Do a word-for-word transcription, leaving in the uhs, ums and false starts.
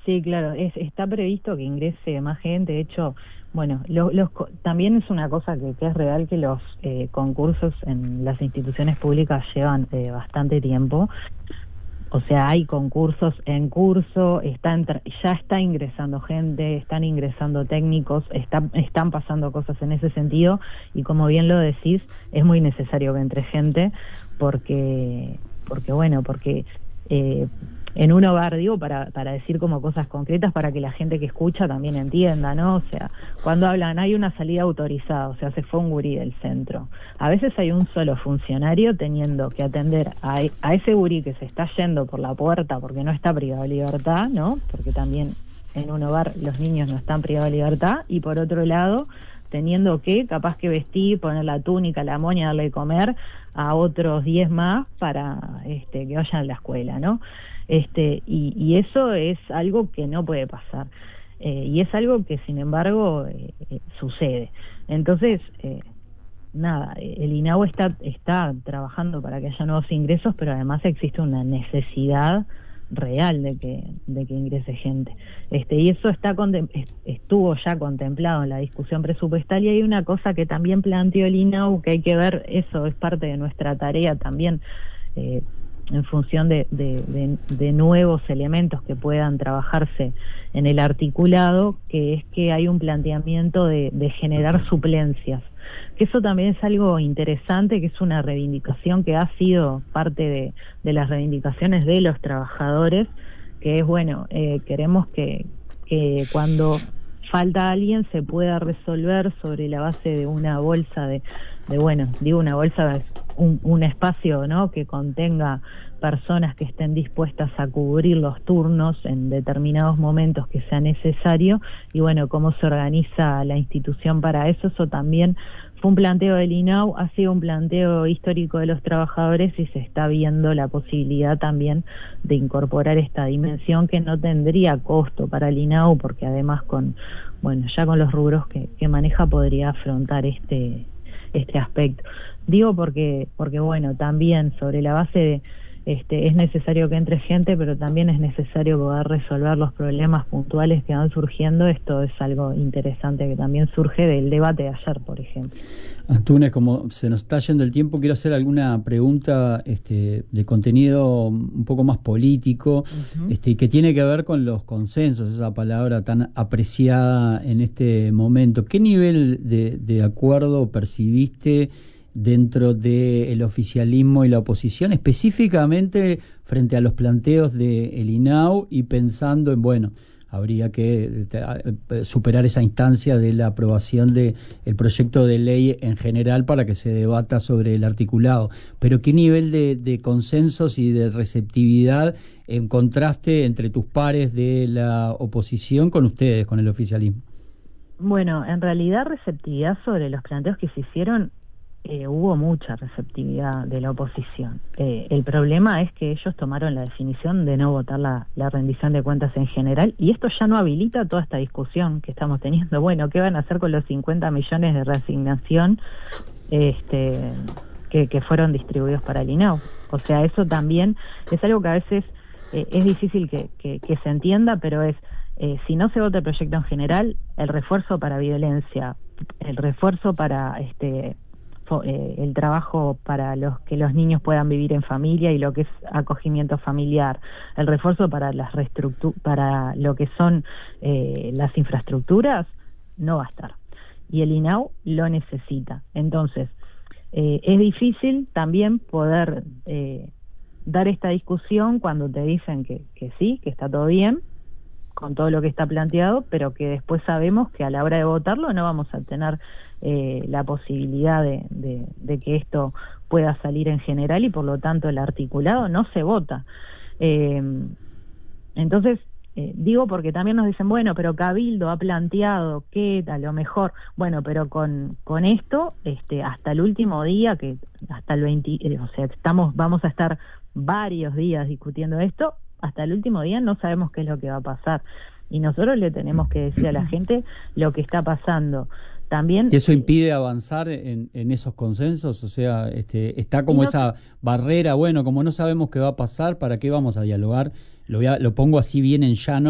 Sí, claro, es, está previsto que ingrese más gente. De hecho, bueno, lo- los, co- también es una cosa que, que es real, que los eh, concursos en las instituciones públicas llevan eh, bastante tiempo. O sea, hay concursos en curso, está entra- ya está ingresando gente, están ingresando técnicos, está- están pasando cosas en ese sentido, y como bien lo decís, es muy necesario que entre gente, porque, porque bueno, porque eh, en un hogar, digo, para, para decir como cosas concretas, para que la gente que escucha también entienda, ¿no? O sea, cuando hablan, hay una salida autorizada, o sea, se fue un gurí del centro. A veces hay un solo funcionario teniendo que atender a, e- a ese gurí que se está yendo por la puerta porque no está privado de libertad, ¿no? Porque también en un hogar los niños no están privados de libertad, y por otro lado, teniendo que, capaz que vestir, poner la túnica, la moña, darle de comer a otros diez más para este, que vayan a la escuela, ¿no? Este, y, y eso es algo que no puede pasar. Eh, y es algo que, sin embargo, eh, eh, sucede. Entonces, eh, nada, el INAU está, está trabajando para que haya nuevos ingresos, pero además existe una necesidad real de que, de que ingrese gente. Este, y eso está contem- est- estuvo ya contemplado en la discusión presupuestaria. Y hay una cosa que también planteó el INAU, que hay que ver, eso es parte de nuestra tarea también, eh, en función de, de, de, de nuevos elementos que puedan trabajarse en el articulado, que es que hay un planteamiento de, de generar suplencias, que eso también es algo interesante, que es una reivindicación que ha sido parte de, de las reivindicaciones de los trabajadores, que es, bueno, eh, queremos que, que cuando falta alguien se pueda resolver sobre la base de una bolsa de, de bueno, digo una bolsa, es un, un espacio, ¿no?, que contenga personas que estén dispuestas a cubrir los turnos en determinados momentos que sea necesario. Y bueno, cómo se organiza la institución para eso, eso también fue un planteo del INAU, ha sido un planteo histórico de los trabajadores, y se está viendo la posibilidad también de incorporar esta dimensión, que no tendría costo para el INAU, porque además con, bueno, ya con los rubros que, que maneja podría afrontar este, este aspecto. Digo porque, porque bueno, también sobre la base de Este, es necesario que entre gente, pero también es necesario poder resolver los problemas puntuales que van surgiendo. Esto es algo interesante que también surge del debate de ayer, por ejemplo. Antunes, como se nos está yendo el tiempo, quiero hacer alguna pregunta este, de contenido un poco más político, Uh-huh. este, y que tiene que ver con los consensos, esa palabra tan apreciada en este momento. ¿Qué nivel de, de acuerdo percibiste dentro del oficialismo y la oposición, específicamente frente a los planteos del INAU, y pensando en, bueno, habría que eh, superar esa instancia de la aprobación del proyecto de ley en general para que se debata sobre el articulado? Pero ¿qué nivel de, de consensos y de receptividad encontraste entre tus pares de la oposición con ustedes, con el oficialismo? Bueno, en realidad receptividad sobre los planteos que se hicieron, eh, hubo mucha receptividad de la oposición. Eh, el problema es que ellos tomaron la definición de no votar la, la rendición de cuentas en general, y esto ya no habilita toda esta discusión que estamos teniendo. Bueno, ¿qué van a hacer con los cincuenta millones de reasignación este, que, que fueron distribuidos para el INAU? O sea, eso también es algo que a veces eh, es difícil que, que, que se entienda, pero es, eh, si no se vota el proyecto en general, el refuerzo para violencia, el refuerzo para este eh, el trabajo para los que los niños puedan vivir en familia y lo que es acogimiento familiar, el refuerzo para las reestructu- para lo que son eh, las infraestructuras, no va a estar, y el INAU lo necesita. Entonces eh, es difícil también poder eh, dar esta discusión cuando te dicen que, que sí, que está todo bien con todo lo que está planteado, pero que después sabemos que a la hora de votarlo no vamos a tener eh, la posibilidad de, de, de que esto pueda salir en general, y por lo tanto el articulado no se vota. Eh, entonces, eh, digo porque también nos dicen, bueno, pero Cabildo ha planteado que a lo mejor, bueno, pero con, con esto, este, hasta el último día, que hasta el veinte, eh, o sea, estamos, vamos a estar varios días discutiendo esto, hasta el último día no sabemos qué es lo que va a pasar. Y nosotros le tenemos que decir a la gente lo que está pasando. También, ¿y eso impide avanzar en, en esos consensos? O sea, este, está como no, esa barrera, bueno, como no sabemos qué va a pasar, ¿para qué vamos a dialogar? Lo, voy a, lo pongo así bien en llano.